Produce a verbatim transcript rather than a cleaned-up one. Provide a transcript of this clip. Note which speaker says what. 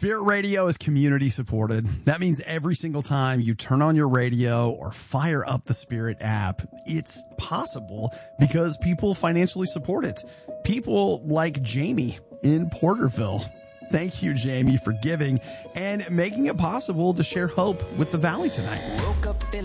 Speaker 1: Spirit Radio is community supported. That means every single time you turn on your radio or fire up the Spirit app, it's possible because people financially support it. People like Jamie in Porterville. Thank you, Jamie, for giving and making it possible to share hope with the Valley tonight. Woke up in